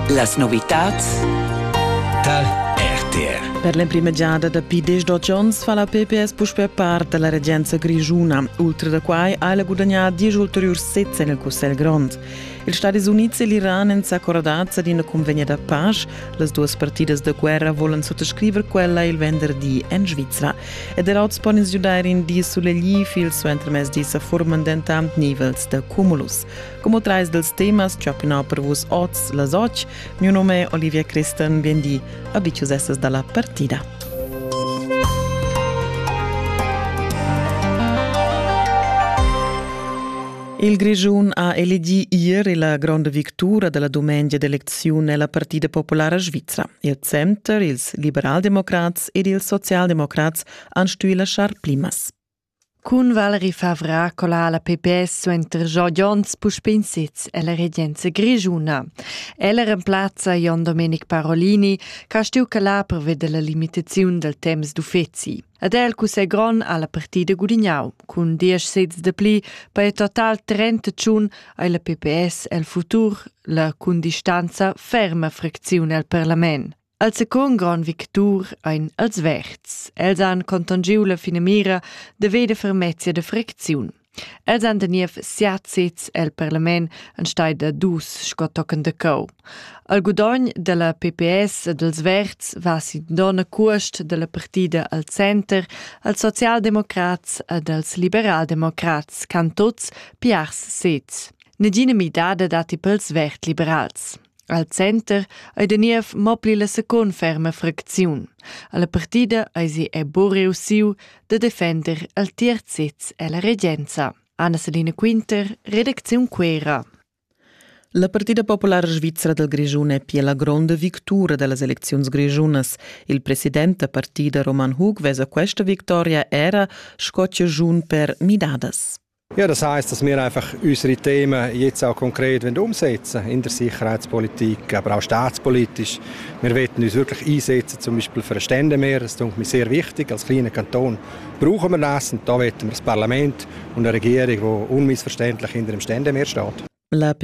Las novitats dal RTR. Per l'imprimeggiata da P10 Jones fa la PPS puspè part della reggenza grigiuna, oltre da quai ha la guadagnata 10 ulteriori sezze nel Cussel Grond. Il Stati Uniti e l'Iran hanno accordato di una convegna da pace. Le due partite di guerra vogliono sottoscrivere quella il venerdì in Svizzera. E da oggi possono giudare in di sulle fil su intermezzo di sa formano dentam nivels de cumulus. Come trais dels temas, ciopino per vos oz las och, mio nome è Olivia Christen, biendi abituos essas dalla partita. Il Grigiun ha elegì ieri la grande vittoria della domenica d'elezione nella Partita Popolare Svizzera. Il Center, ils Liberaldemocrats ed ils Socialdemocrats han stui lasciar primas. Cun Valerie Favra cola la PPS su enter Jo Jons puspensitz e la reggenza grigiuna. Ella reemplaza Jon Domenic Parolini, ca stiu calà per vede la limitazione del temps d'uffezi. Ad el cusè gron alla partida Gudignau, cun 10 sets de pli, per total 30 ciun ai la PPS el futur, la cun distanza ferma fraczione al Parlament. Al second gran victur ein als Verts. Els han contangiu la fina mira de vede fermezia de fracziun. Els han deniev 7 sets el Parlament en stai da 2 scotocken de cau. Al gudogn de la PPS dels Verts va si dona cuost de la partida al Center, als Socialdemocrats ed als Liberaldemocrats, can tots piars sets. Negina midada dati pels Vert liberals. Al Center ei deniev mopli la second ferma fracziun. Alla partida eisi è boreusiu de defender al tierzets e la reggenza. Anna Selina Quinter, redazione Quera. La Partita Popolare Svizzera del Grigiun è pia la grande vittoria delle elezioni grigiunas. Il presidente partita Roman Hug vesa questa vittoria era scoccia giun per midadas. Ja, das heisst, dass wir einfach unsere Themen jetzt auch konkret umsetzen in der Sicherheitspolitik, aber auch staatspolitisch. Wir wollen uns wirklich einsetzen, zum Beispiel für ein Ständemeer. Das ist mir sehr wichtig. Als kleiner Kanton brauchen wir das. Und da wollen wir das Parlament und eine Regierung, die unmissverständlich hinter dem Ständemeer steht. La